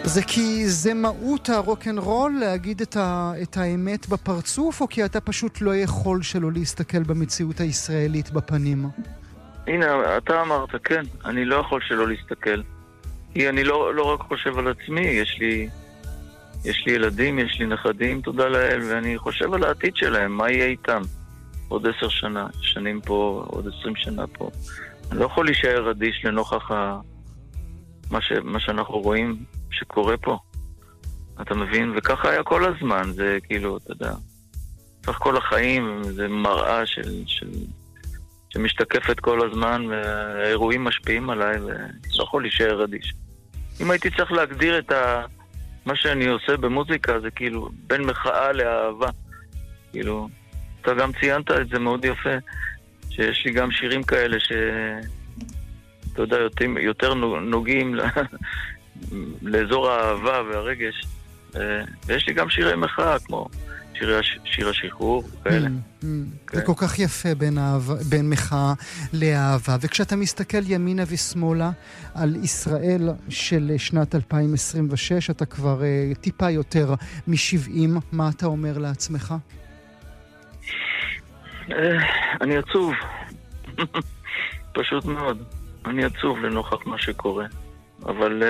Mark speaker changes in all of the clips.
Speaker 1: זה כי זה מהות הרוק'נ'רול להגיד את האמת בפרצוף, או כי אתה פשוט לא יכול שלא להסתכל במציאות הישראלית בפנים?
Speaker 2: הנה, אתה אמרת, כן, אני לא יכול שלא להסתכל. כי אני לא רק חושב על עצמי, יש לי ילדים, יש לי נכדים, תודה לאל, ואני חושב על העתיד שלהם, מה יהיה איתם? עוד 10 שנים פה, עוד 20 שנה פה. אני לא יכול להישאר אדיש לנוכח מה שאנחנו רואים שקורה פה. אתה מבין? וככה היה כל הזמן, זה כאילו, אתה יודע, סך כל החיים, זה מראה שמשתקפת כל הזמן, והאירועים משפיעים עליי, ולא יכול להישאר אדיש. אם הייתי צריך להגדיר מה שאני עושה במוזיקה, זה כאילו בין מחאה לאהבה. כאילו, אתה גם ציינת את זה מאוד יפה, שיש לי גם שירים כאלה אתה יודע, יותר נוגעים לאזור האהבה והרגש. ויש לי גם שירי מחאה, כמו שיר השחרור, כאלה.
Speaker 1: זה כל כך יפה בין מחאה לאהבה. וכשאתה מסתכל ימינה ושמאלה על ישראל של שנת 2026, אתה כבר טיפה יותר מ-70, מה אתה אומר לעצמך?
Speaker 2: אני עצוב. פשוט מאוד. אני עצוב לנוכח מה שקורה. אבל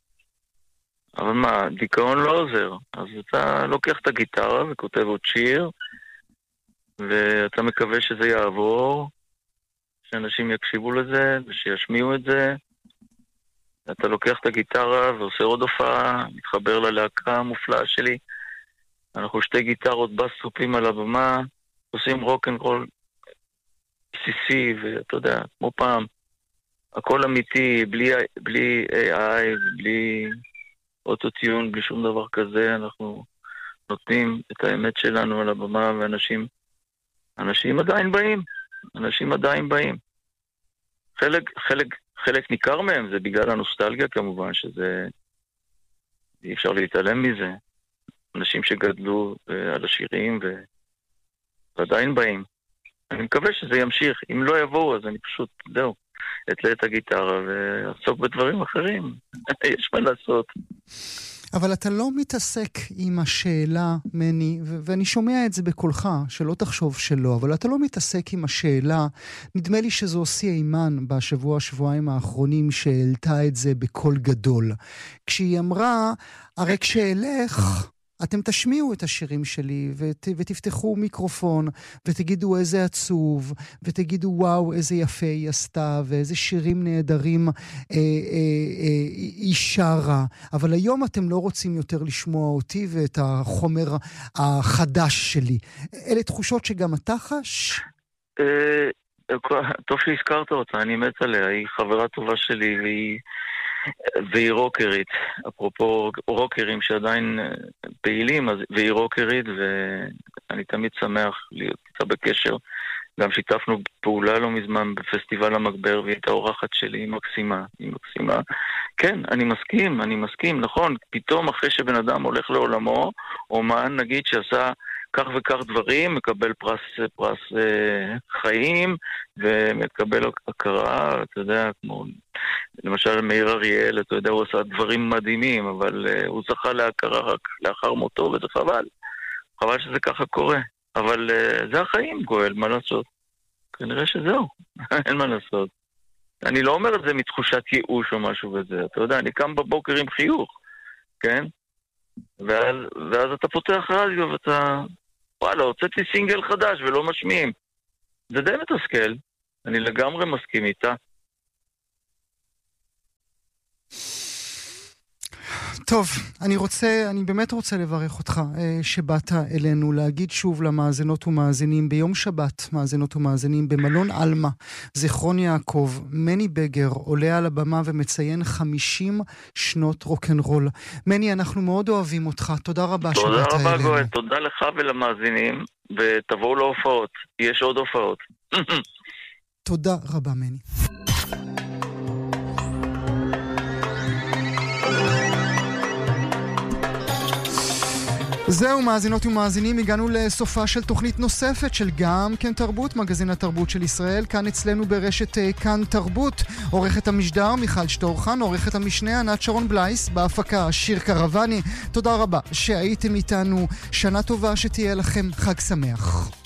Speaker 2: מה, דיכאון לא עוזר. אז אתה לוקח את הגיטרה וכותב עוד שיר, ואתה מקווה שזה יעבור, שאנשים יקשיבו לזה ושישמיעו את זה. אתה לוקח את הגיטרה ועושה עוד הופעה, מתחבר ללהקה המופלאה שלי. אנחנו 2 גיטרות בסופים על הבמה, עושים רוק'נ'רול בסיסי, ואתה יודע, כמו פעם, הכל אמיתי, בלי AI, בלי אוטוטיון, בלי שום דבר כזה. אנחנו נותנים את האמת שלנו על הבמה, ואנשים עדיין באים. חלק ניכר מהם זה בגלל הנוסטלגיה כמובן, שזה אי אפשר להתעלם מזה. אנשים שגדלו על השירים ועדיין באים. אני מקווה שזה ימשיך. אם לא יבואו, אז אני פשוט, אתלה את הגיטרה ועסוק בדברים אחרים. יש מה לעשות.
Speaker 1: אבל אתה לא מתעסק עם השאלה, מני, ואני שומע את זה בקולך, שלא תחשוב שלא, אבל אתה לא מתעסק עם השאלה, נדמה לי שזו עושה אימן שבועיים האחרונים שהעלתה את זה בקול גדול. כשהיא אמרה, הרי כשאלך, אתם תשמיעו את השירים שלי, ותפתחו מיקרופון, ותגידו איזה עצוב, ותגידו וואו איזה יפה היא עשתה, ואיזה שירים נהדרים היא שרה. אבל היום אתם לא רוצים יותר לשמוע אותי ואת החומר החדש שלי. אלה תחושות שגם אתה חש?
Speaker 2: טוב שהזכרת אותה, אני מת עליה, היא חברה טובה שלי, והיא רוקרית, אפרופו רוקרים שעדיין פעילים, והיא רוקרית, ואני תמיד שמח להיות איתה בקשר. גם שיתפנו פעולה לא מזמן בפסטיבל המגבר, והיא הייתה אורחת שלי, היא מקסימה. כן, אני מסכים, נכון, פתאום אחרי שבן אדם הולך לעולמו, אומן נגיד שעשה כך וכך דברים, מקבל פרס חיים, ומקבל הכרה, אתה יודע, כמו למשל מאיר אריאל, אתה יודע, הוא עשה דברים מדהימים, אבל הוא זכה להכרה רק לאחר מותו, וזה חבל שזה ככה קורה. אבל זה החיים, גואל, מה לעשות? כנראה שזהו, אין מה לעשות. אני לא אומר את זה מתחושת ייאוש או משהו בזה, אתה יודע, אני קם בבוקר עם חיוך, כן? ואז אתה פותח רדיו ואתה, וואלה, הוצאתי סינגל חדש ולא משמיעים. זה די מתסכל, אני לגמרי מסכים איתה.
Speaker 1: טוב, אני באמת רוצה לברך אותך שבאת אלינו, להגיד שוב למאזינות ומאזינים, ביום שבת, מאזינות ומאזינים, במלון אלמה, זיכרון יעקב, מני בגר עולה על הבמה ומציין 50 שנות רוק'נ'רול. מני, אנחנו מאוד אוהבים אותך, תודה רבה שבאת אלינו.
Speaker 2: תודה רבה גואל, תודה לך ולמאזינים, ותבואו להופעות, יש עוד הופעות.
Speaker 1: תודה רבה מני. זהו, מאזינות ומאזינים, הגענו לסופה של תוכנית נוספת של גם כן תרבות, מגזין התרבות של ישראל, כאן אצלנו ברשת כאן תרבות. עורכת המשדר מיכל שטורחן, עורכת המשנה ענת שרון בלייס, בהפקה שיר קרבני. תודה רבה שהייתם איתנו, שנה טובה, שתהיה לכם חג שמח.